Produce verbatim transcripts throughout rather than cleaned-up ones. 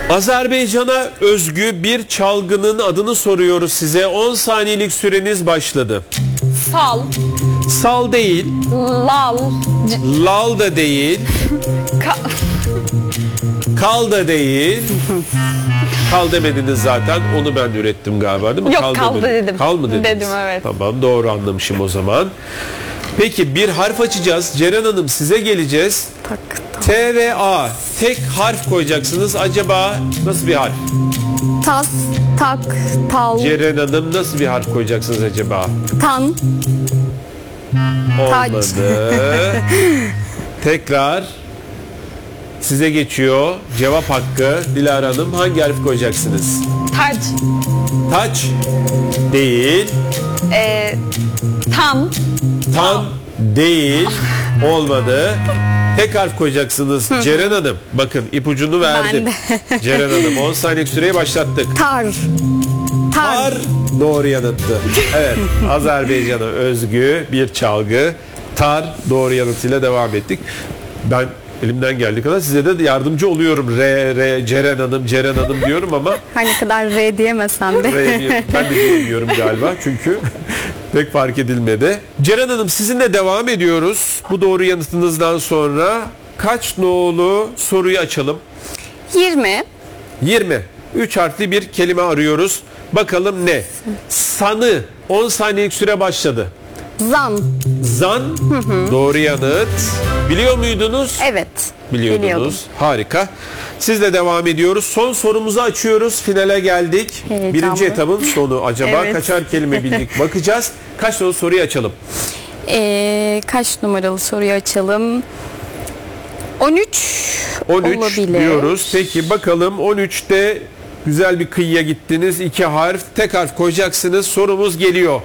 Azerbaycan'a özgü bir çalgının adını soruyoruz size. on saniyelik süreniz başladı. Sal. Sal değil. Lal. C- Lal da değil. Ka- Kal da değil. Kal demediniz zaten. Onu ben ürettim galiba, değil mi? Yok, kaldı demedin. dedim. Kal mı dediniz? Dedim, evet. Tamam, doğru anlamışım o zaman. Peki bir harf açacağız. Ceren Hanım, size geleceğiz. tak, tak. T ve A. Tek harf koyacaksınız. Acaba nasıl bir harf? Tas. Tak. Tal. Ceren Hanım, nasıl bir harf koyacaksınız acaba? Tan. Olmadı. Tekrar size geçiyor. Cevap hakkı. Dilara Hanım, hangi harf koyacaksınız? Taç. Taç değil. Ee, tam. Tam değil. Olmadı. Tek harf koyacaksınız. Ceren Hanım, bakın ipucunu verdim. Ceren Hanım, on saniye süreyi başlattık. Tar. Tar doğru yanıttı. Evet, Azerbaycan'a özgü bir çalgı. Tar doğru yanıtıyla devam ettik. Ben elimden geldiği kadar size de yardımcı oluyorum. R, R, Ceren Hanım, Ceren Hanım diyorum ama Her ne kadar R diyemesem de. R diye, ben de diyemiyorum galiba çünkü pek fark edilmedi. Ceren Hanım, sizinle devam ediyoruz. Bu doğru yanıtınızdan sonra kaç nolu soruyu açalım? yirmi. yirmi. üç harfli bir kelime arıyoruz. Bakalım ne? Sanı. on saniyelik süre başladı. Zan. Zan. Doğru yanıt. Biliyor muydunuz? Evet. Biliyordunuz. Biliyordum. Harika. Sizle devam ediyoruz. Son sorumuzu açıyoruz. Finale geldik. Heyecanlı. Birinci etabın sonu. Acaba Evet. kaçar kelime bildik? Bakacağız. Kaç nolu soruyu açalım? Ee, kaç numaralı soruyu açalım? on üç. on üç olabilir. diyoruz. Peki bakalım, on üçte güzel bir kıyıya gittiniz. İki harf, tek harf koyacaksınız. Sorumuz geliyor.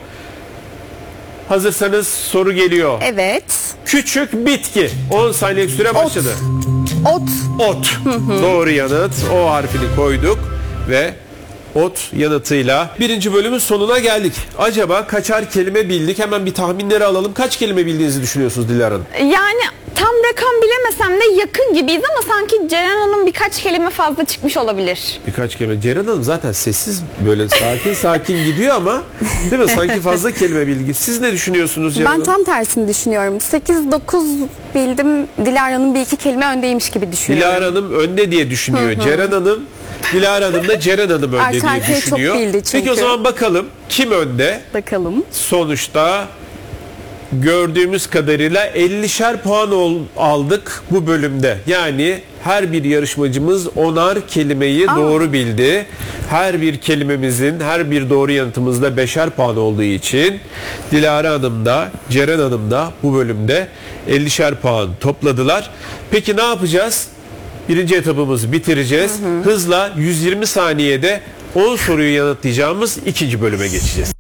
Hazırsanız soru geliyor. Evet. Küçük bitki. on saniyelik süre başladı. Ot. Ot. Doğru yanıt. O harfini koyduk ve ot yanıtıyla birinci bölümün sonuna geldik. Acaba kaçar kelime bildik? Hemen bir tahminleri alalım. Kaç kelime bildiğinizi düşünüyorsunuz Dilara Hanım? Yani tam rakam bilemesem de yakın gibiyiz ama sanki Ceren Hanım birkaç kelime fazla çıkmış olabilir. Birkaç kelime. Ceren Hanım zaten sessiz, böyle sakin sakin gidiyor ama değil mi? Sanki fazla kelime bilgi. Siz ne düşünüyorsunuz Ceren Ben Hanım? tam tersini düşünüyorum. sekiz dokuz bildim. Dilara'nın bir iki kelime öndeymiş gibi düşünüyorum. Dilara Hanım önde diye düşünüyor. Ceren Hanım, Dilara Hanım da Ceren Hanım önde Arka diye arkaya çok düşünüyor. bildi çünkü. Peki o zaman bakalım kim önde? Bakalım. Sonuçta gördüğümüz kadarıyla ellişer puan ol, aldık bu bölümde. Yani her bir yarışmacımız onar kelimeyi Aa. doğru bildi. Her bir kelimemizin, her bir doğru yanıtımızda beşer puan olduğu için Dilara Hanım da Ceren Hanım da bu bölümde ellişer puan topladılar. Peki ne yapacağız? Birinci etapımızı bitireceğiz. Hızla yüz yirmi saniyede on soruyu yanıtlayacağımız ikinci bölüme geçeceğiz.